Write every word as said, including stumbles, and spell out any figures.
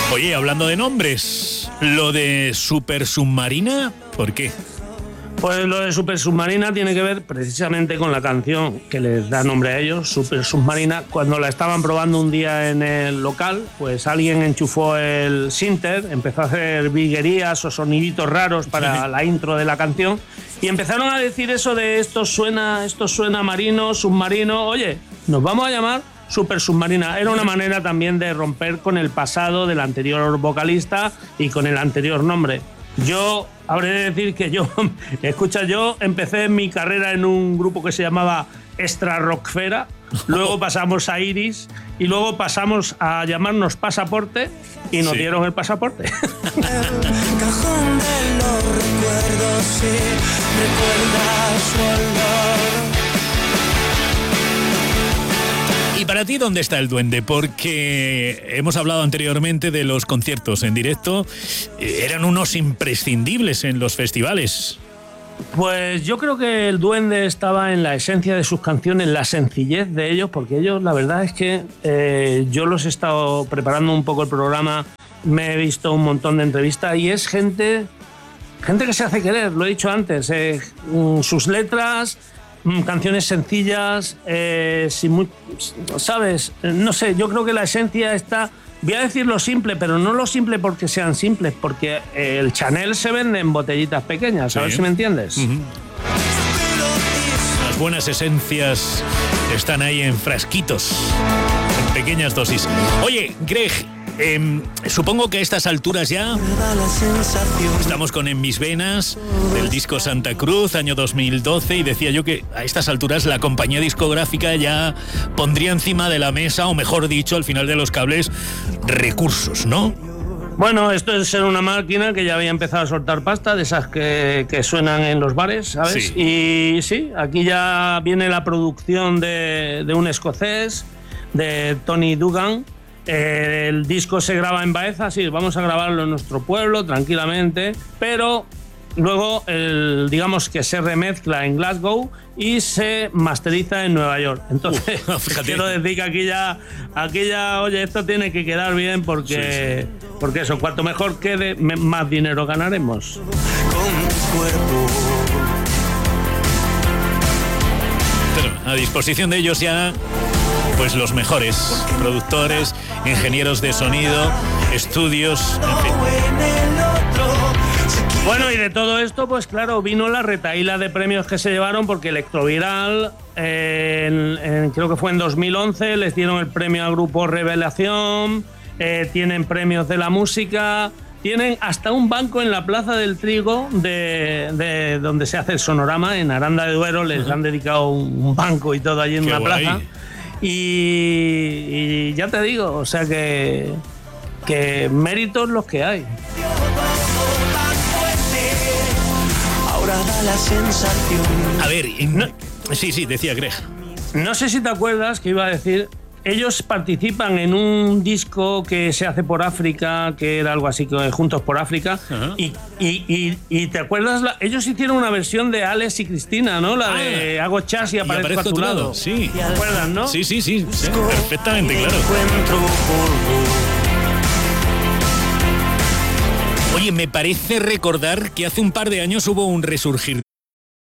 Oye, hablando de nombres, lo de Super Submarina, ¿por qué? Pues lo de Super Submarina tiene que ver precisamente con la canción que les da nombre a ellos, Super Submarina. Cuando la estaban probando un día en el local, pues alguien enchufó el Sinter, empezó a hacer viguerías o soniditos raros para la intro de la canción y empezaron a decir eso de esto suena, esto suena marino, submarino. Oye, nos vamos a llamar Super Submarina. Era una manera también de romper con el pasado del anterior vocalista y con el anterior nombre. Yo habré de decir que yo, escucha, yo empecé mi carrera en un grupo que se llamaba Extra Rockfera, luego pasamos a Iris y luego pasamos a llamarnos Pasaporte y nos sí. dieron el pasaporte. El cajón de los recuerdos, sí, recuerda su olor. ¿Y para ti dónde está el duende? Porque hemos hablado anteriormente de los conciertos en directo. Eran unos imprescindibles en los festivales. Pues yo creo que el duende estaba en la esencia de sus canciones, la sencillez de ellos, porque ellos, la verdad es que eh, yo los he estado preparando un poco el programa, me he visto un montón de entrevistas y es gente, gente que se hace querer, lo he dicho antes, eh, sus letras... canciones sencillas, eh, sin muy, ¿sabes? No sé, yo creo que la esencia está... Voy a decir lo simple, pero no lo simple porque sean simples, porque el Chanel se vende en botellitas pequeñas, a sí. ver si me entiendes. Uh-huh. Las buenas esencias están ahí en frasquitos, en pequeñas dosis. Oye, Greg... Eh, supongo que a estas alturas ya estamos con En mis venas, del disco Santa Cruz, año dos mil doce, y decía yo que a estas alturas la compañía discográfica ya pondría encima de la mesa, o mejor dicho, al final de los cables, recursos, ¿no? Bueno, esto es ser una máquina que ya había empezado a soltar pasta, de esas que, que suenan en los bares, ¿sabes? Sí. Y sí, aquí ya viene la producción de, de un escocés, de Tony Dugan. Eh, el disco se graba en Baeza, sí, vamos a grabarlo en nuestro pueblo tranquilamente, pero luego el, digamos que se remezcla en Glasgow y se masteriza en Nueva York. Entonces, Uf, quiero decir que aquí ya, aquí ya, oye, esto tiene que quedar bien porque, sí, sí. porque eso, cuanto mejor quede, más dinero ganaremos. Pero a disposición de ellos ya... pues los mejores productores, ingenieros de sonido, estudios, en fin. Bueno, y de todo esto, pues claro, vino la retahíla de premios que se llevaron, porque Electroviral, eh, en, en, creo que fue en dos mil once, les dieron el premio al grupo Revelación, eh, tienen premios de la música, tienen hasta un banco en la Plaza del Trigo, de, de donde se hace el Sonorama, en Aranda de Duero, les uh-huh. han dedicado un, un banco y todo allí en Qué una guay. plaza. Y, y ya te digo, o sea que, que méritos los que hay. A ver, no, sí, sí, decía Greg. No sé si te acuerdas que iba a decir, ellos participan en un disco que se hace por África, que era algo así que Juntos por África, uh-huh. y, y, y, y te acuerdas, la, ellos hicieron una versión de Alex y Cristina, ¿no? La ah, de Hago chas y aparezco, y aparezco a tu lado. lado. Sí. ¿Te acuerdas, no? Sí, sí, sí, sí, perfectamente, claro. Oye, me parece recordar que hace un par de años hubo un resurgir